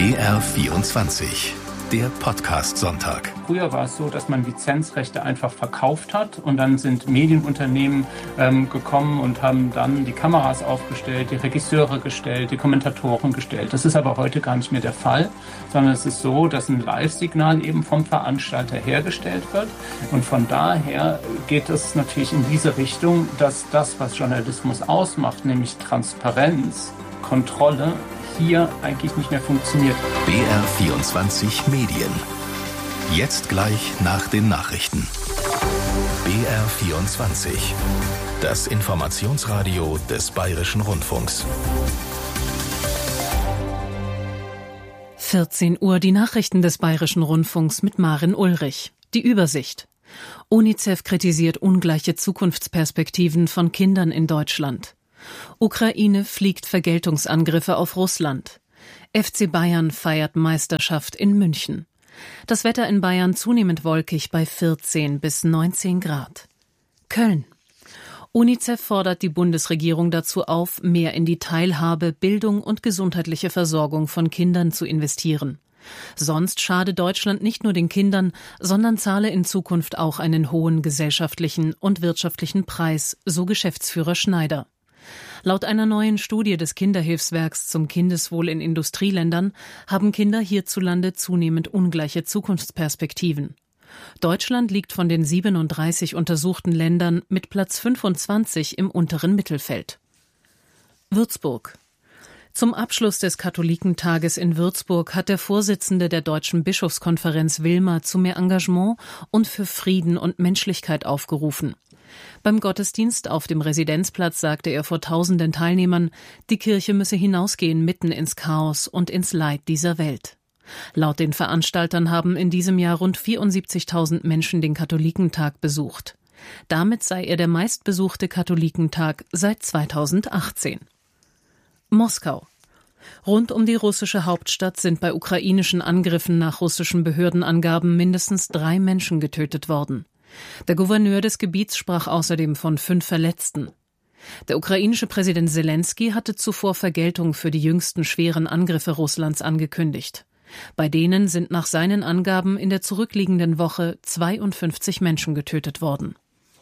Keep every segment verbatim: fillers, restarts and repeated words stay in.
B R vierundzwanzig, der Podcast-Sonntag. Früher war es so, dass man Lizenzrechte einfach verkauft hat und dann sind Medienunternehmen ähm, gekommen und haben dann die Kameras aufgestellt, die Regisseure gestellt, die Kommentatoren gestellt. Das ist aber heute gar nicht mehr der Fall, sondern es ist so, dass ein Live-Signal eben vom Veranstalter hergestellt wird und von daher geht es natürlich in diese Richtung, dass das, was Journalismus ausmacht, nämlich Transparenz, Kontrolle, hier eigentlich nicht mehr funktioniert. B R vierundzwanzig Medien. Jetzt gleich nach den Nachrichten. B R vierundzwanzig. Das Informationsradio des Bayerischen Rundfunks. vierzehn Uhr, die Nachrichten des Bayerischen Rundfunks mit Maren Ulrich. Die Übersicht. UNICEF kritisiert ungleiche Zukunftsperspektiven von Kindern in Deutschland. Ukraine fliegt Vergeltungsangriffe auf Russland. F C Bayern feiert Meisterschaft in München. Das Wetter in Bayern zunehmend wolkig bei vierzehn bis neunzehn Grad. Köln. UNICEF fordert die Bundesregierung dazu auf, mehr in die Teilhabe, Bildung und gesundheitliche Versorgung von Kindern zu investieren. Sonst schade Deutschland nicht nur den Kindern, sondern zahle in Zukunft auch einen hohen gesellschaftlichen und wirtschaftlichen Preis, so Geschäftsführer Schneider. Laut einer neuen Studie des Kinderhilfswerks zum Kindeswohl in Industrieländern haben Kinder hierzulande zunehmend ungleiche Zukunftsperspektiven. Deutschland liegt von den siebenunddreißig untersuchten Ländern mit Platz fünfundzwanzig im unteren Mittelfeld. Würzburg. Zum Abschluss des Katholikentages in Würzburg hat der Vorsitzende der Deutschen Bischofskonferenz Wilmer zu mehr Engagement und für Frieden und Menschlichkeit aufgerufen. Beim Gottesdienst auf dem Residenzplatz sagte er vor tausenden Teilnehmern, die Kirche müsse hinausgehen mitten ins Chaos und ins Leid dieser Welt. Laut den Veranstaltern haben in diesem Jahr rund vierundsiebzigtausend Menschen den Katholikentag besucht. Damit sei er der meistbesuchte Katholikentag seit zweitausendachtzehn. Moskau. Rund um die russische Hauptstadt sind bei ukrainischen Angriffen nach russischen Behördenangaben mindestens drei Menschen getötet worden. Der Gouverneur des Gebiets sprach außerdem von fünf Verletzten. Der ukrainische Präsident Selensky hatte zuvor Vergeltung für die jüngsten schweren Angriffe Russlands angekündigt. Bei denen sind nach seinen Angaben in der zurückliegenden Woche zweiundfünfzig Menschen getötet worden.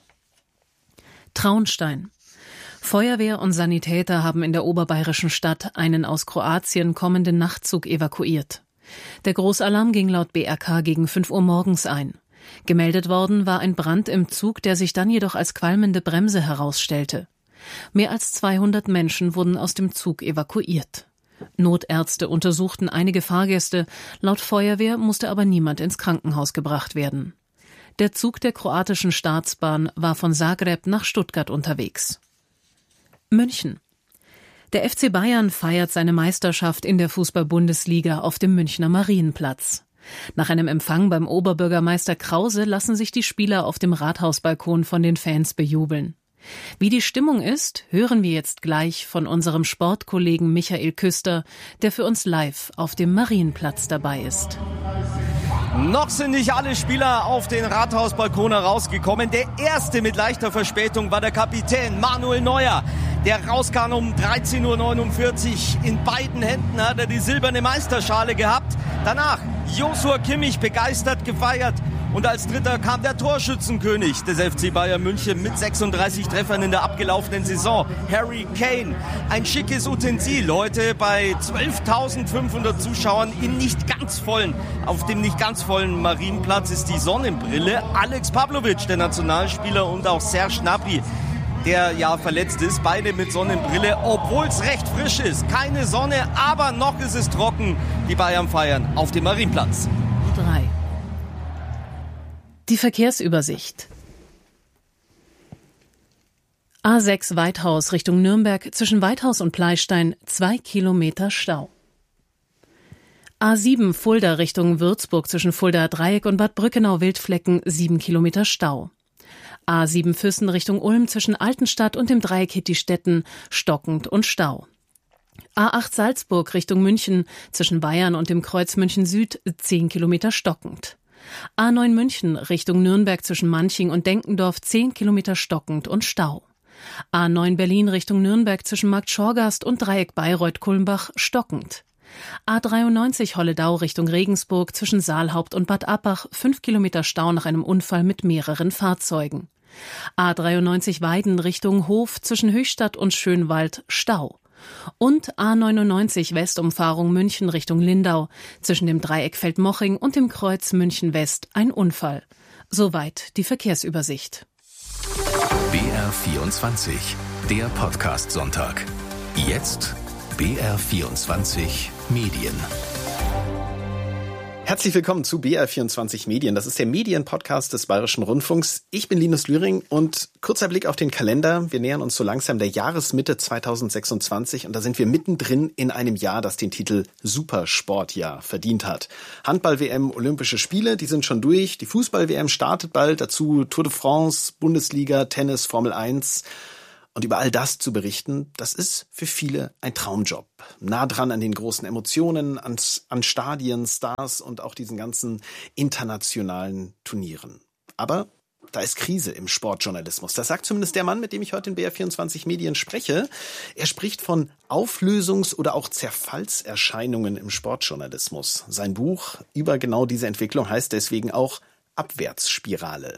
Traunstein. Feuerwehr und Sanitäter haben in der oberbayerischen Stadt einen aus Kroatien kommenden Nachtzug evakuiert. Der Großalarm ging laut B R K gegen fünf Uhr morgens ein. Gemeldet worden war ein Brand im Zug, der sich dann jedoch als qualmende Bremse herausstellte. Mehr als zweihundert Menschen wurden aus dem Zug evakuiert. Notärzte untersuchten einige Fahrgäste, laut Feuerwehr musste aber niemand ins Krankenhaus gebracht werden. Der Zug der kroatischen Staatsbahn war von Zagreb nach Stuttgart unterwegs. München. Der F C Bayern feiert seine Meisterschaft in der Fußball-Bundesliga auf dem Münchner Marienplatz. Nach einem Empfang beim Oberbürgermeister Krause lassen sich die Spieler auf dem Rathausbalkon von den Fans bejubeln. Wie die Stimmung ist, hören wir jetzt gleich von unserem Sportkollegen Michael Küster, der für uns live auf dem Marienplatz dabei ist. Noch sind nicht alle Spieler auf den Rathausbalkon herausgekommen. Der erste mit leichter Verspätung war der Kapitän Manuel Neuer. Der rauskam um dreizehn Uhr neunundvierzig. In beiden Händen hat er die silberne Meisterschale gehabt. Danach Joshua Kimmich begeistert gefeiert. Und als dritter kam der Torschützenkönig des F C Bayern München mit sechsunddreißig Treffern in der abgelaufenen Saison, Harry Kane. Ein schickes Utensil heute bei zwölftausendfünfhundert Zuschauern in nicht ganz vollen, auf dem nicht ganz vollen Marienplatz ist die Sonnenbrille. Alex Pavlovic, der Nationalspieler, und auch Serge Gnabry, der ja verletzt ist, beide mit Sonnenbrille, obwohl es recht frisch ist. Keine Sonne, aber noch ist es trocken. Die Bayern feiern auf dem Marienplatz. drei. Die Verkehrsübersicht. A sechs Weithaus Richtung Nürnberg, zwischen Weithaus und Pleystein zwei Kilometer Stau. A sieben Fulda Richtung Würzburg, zwischen Fuldaer Dreieck und Bad Brückenau-Wildflecken sieben Kilometer Stau. A sieben Füssen Richtung Ulm, zwischen Altenstadt und dem Dreieck Hittistetten stockend und Stau. A acht Salzburg Richtung München, zwischen Bayern und dem Kreuz München Süd zehn Kilometer stockend. A neun München Richtung Nürnberg, zwischen Manching und Denkendorf zehn Kilometer stockend und Stau. A neun Berlin Richtung Nürnberg, zwischen Markt Schorgast und Dreieck Bayreuth-Kulmbach stockend. A dreiundneunzig Holledau Richtung Regensburg zwischen Saalhaupt und Bad Abbach, fünf Kilometer Stau nach einem Unfall mit mehreren Fahrzeugen. A dreiundneunzig Weiden Richtung Hof zwischen Höchstadt und Schönwald, Stau. Und A neunundneunzig Westumfahrung München Richtung Lindau zwischen dem Dreieck Feldmoching und dem Kreuz München West, ein Unfall. Soweit die Verkehrsübersicht. B R vierundzwanzig, der Podcast-Sonntag. Jetzt B R vierundzwanzig Medien. Herzlich willkommen zu B R vierundzwanzig Medien. Das ist der Medienpodcast des Bayerischen Rundfunks. Ich bin Linus Lühring und kurzer Blick auf den Kalender. Wir nähern uns so langsam der Jahresmitte zweitausendsechsundzwanzig und da sind wir mittendrin in einem Jahr, das den Titel Supersportjahr verdient hat. Handball-W M, Olympische Spiele, die sind schon durch. Die Fußball-W M startet bald. Dazu Tour de France, Bundesliga, Tennis, Formel eins. Und über all das zu berichten, das ist für viele ein Traumjob. Nah dran an den großen Emotionen, an, an Stadien, Stars und auch diesen ganzen internationalen Turnieren. Aber da ist Krise im Sportjournalismus. Das sagt zumindest der Mann, mit dem ich heute in B R vierundzwanzig Medien spreche. Er spricht von Auflösungs- oder auch Zerfallserscheinungen im Sportjournalismus. Sein Buch über genau diese Entwicklung heißt deswegen auch Abwärtsspirale.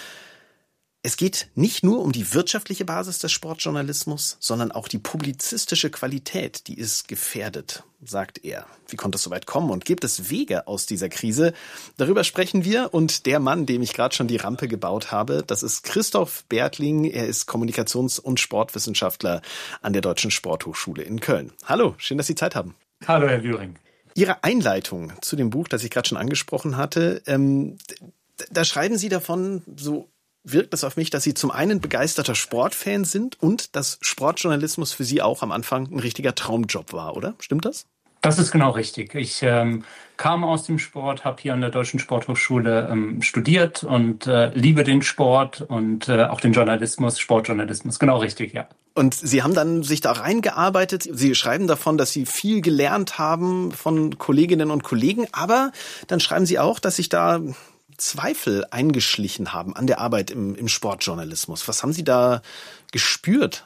Es geht nicht nur um die wirtschaftliche Basis des Sportjournalismus, sondern auch die publizistische Qualität, die ist gefährdet, sagt er. Wie konnte es so weit kommen und gibt es Wege aus dieser Krise? Darüber sprechen wir und der Mann, dem ich gerade schon die Rampe gebaut habe, das ist Christoph Bertling. Er ist Kommunikations- und Sportwissenschaftler an der Deutschen Sporthochschule in Köln. Hallo, schön, dass Sie Zeit haben. Hallo, Herr Lühring. Ihre Einleitung zu dem Buch, das ich gerade schon angesprochen hatte, ähm, da schreiben Sie davon, so wirkt es auf mich, dass Sie zum einen begeisterter Sportfan sind und dass Sportjournalismus für Sie auch am Anfang ein richtiger Traumjob war, oder? Stimmt das? Das ist genau richtig. Ich ähm, kam aus dem Sport, habe hier an der Deutschen Sporthochschule ähm, studiert und äh, liebe den Sport und äh, auch den Journalismus, Sportjournalismus. Genau richtig, ja. Und Sie haben dann sich da reingearbeitet. Sie schreiben davon, dass Sie viel gelernt haben von Kolleginnen und Kollegen, aber dann schreiben Sie auch, dass sich da Zweifel eingeschlichen haben an der Arbeit im, im Sportjournalismus. Was haben Sie da gespürt?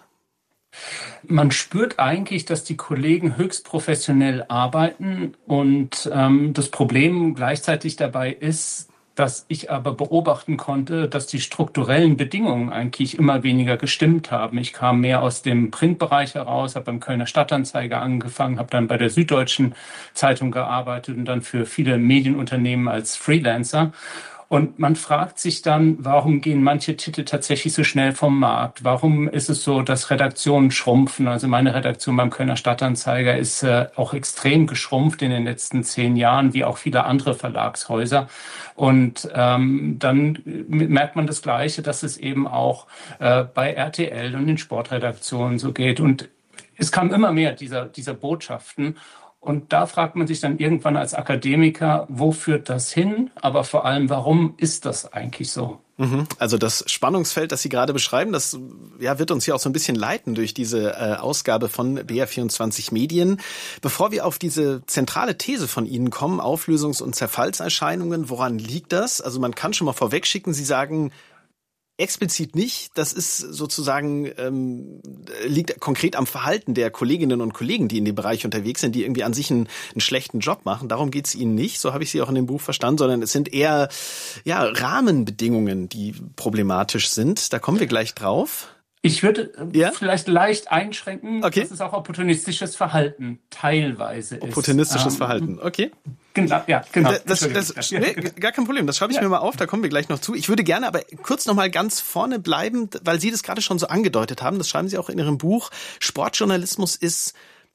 Man spürt eigentlich, dass die Kollegen höchst professionell arbeiten und ähm, das Problem gleichzeitig dabei ist, dass ich aber beobachten konnte, dass die strukturellen Bedingungen eigentlich immer weniger gestimmt haben. Ich kam mehr aus dem Printbereich heraus, habe beim Kölner Stadtanzeiger angefangen, habe dann bei der Süddeutschen Zeitung gearbeitet und dann für viele Medienunternehmen als Freelancer. Und man fragt sich dann, warum gehen manche Titel tatsächlich so schnell vom Markt? Warum ist es so, dass Redaktionen schrumpfen? Also meine Redaktion beim Kölner Stadtanzeiger ist äh, auch extrem geschrumpft in den letzten zehn Jahren, wie auch viele andere Verlagshäuser. Und ähm, dann merkt man das Gleiche, dass es eben auch äh, bei R T L und den Sportredaktionen so geht. Und es kam immer mehr dieser, dieser Botschaften. Und da fragt man sich dann irgendwann als Akademiker, wo führt das hin? Aber vor allem, warum ist das eigentlich so? Also das Spannungsfeld, das Sie gerade beschreiben, das ja, wird uns ja auch so ein bisschen leiten durch diese äh, Ausgabe von B R vierundzwanzig Medien. Bevor wir auf diese zentrale These von Ihnen kommen, Auflösungs- und Zerfallserscheinungen, woran liegt das? Also man kann schon mal vorwegschicken, Sie sagen explizit nicht, das ist sozusagen, ähm, liegt konkret am Verhalten der Kolleginnen und Kollegen, die in dem Bereich unterwegs sind, die irgendwie an sich einen, einen schlechten Job machen. Darum geht's Ihnen nicht, so habe ich Sie auch in dem Buch verstanden, sondern es sind eher ja, Rahmenbedingungen, die problematisch sind. Da kommen wir gleich drauf. Ich würde ja? vielleicht leicht einschränken, okay. dass es auch opportunistisches Verhalten teilweise ist. Opportunistisches ähm, Verhalten, okay. Genau, ja, genau. Das, das, das, nee, gar kein Problem, das schreibe ich ja. mir mal auf, da kommen wir gleich noch zu. Ich würde gerne aber kurz noch mal ganz vorne bleiben, weil Sie das gerade schon so angedeutet haben, das schreiben Sie auch in Ihrem Buch. Sportjournalismus ist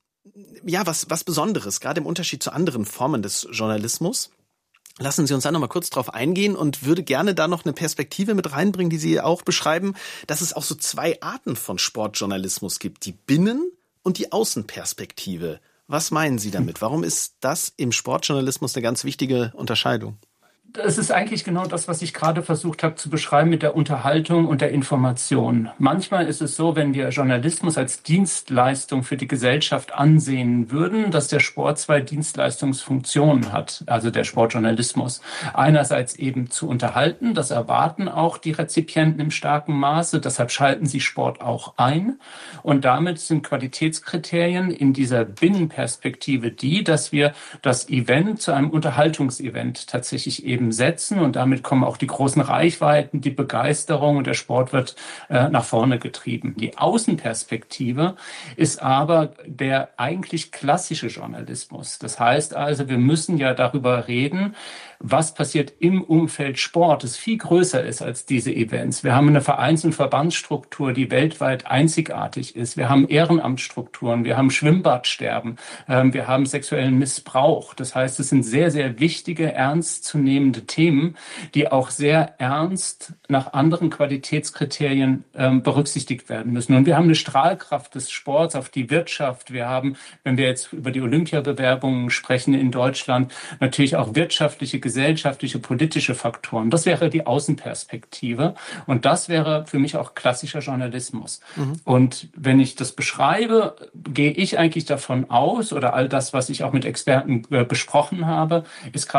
ja was, was Besonderes, gerade im Unterschied zu anderen Formen des Journalismus. Lassen Sie uns da noch mal kurz drauf eingehen und würde gerne da noch eine Perspektive mit reinbringen, die Sie auch beschreiben, dass es auch so zwei Arten von Sportjournalismus gibt, die Binnen- und die Außenperspektive. Was meinen Sie damit? Warum ist das im Sportjournalismus eine ganz wichtige Unterscheidung? Es ist eigentlich genau das, was ich gerade versucht habe zu beschreiben mit der Unterhaltung und der Information. Manchmal ist es so, wenn wir Journalismus als Dienstleistung für die Gesellschaft ansehen würden, dass der Sport zwei Dienstleistungsfunktionen hat, also der Sportjournalismus. Einerseits eben zu unterhalten, das erwarten auch die Rezipienten im starken Maße, deshalb schalten sie Sport auch ein. Und damit sind Qualitätskriterien in dieser Binnenperspektive die, dass wir das Event zu einem Unterhaltungsevent tatsächlich eben setzen und damit kommen auch die großen Reichweiten, die Begeisterung und der Sport wird äh, nach vorne getrieben. Die Außenperspektive ist aber der eigentlich klassische Journalismus. Das heißt also, wir müssen ja darüber reden, was passiert im Umfeld Sport, das viel größer ist als diese Events. Wir haben eine Vereins- und Verbandsstruktur, die weltweit einzigartig ist. Wir haben Ehrenamtsstrukturen, wir haben Schwimmbadsterben, äh, wir haben sexuellen Missbrauch. Das heißt, es sind sehr, sehr wichtige, ernstzunehmende Themen, die auch sehr ernst nach anderen Qualitätskriterien ähm, berücksichtigt werden müssen. Und wir haben eine Strahlkraft des Sports auf die Wirtschaft. Wir haben, wenn wir jetzt über die Olympiabewerbungen sprechen in Deutschland, natürlich auch wirtschaftliche, gesellschaftliche, politische Faktoren. Das wäre die Außenperspektive. Und das wäre für mich auch klassischer Journalismus. Mhm. Und wenn ich das beschreibe, gehe ich eigentlich davon aus, oder all das, was ich auch mit Experten äh, besprochen habe, ist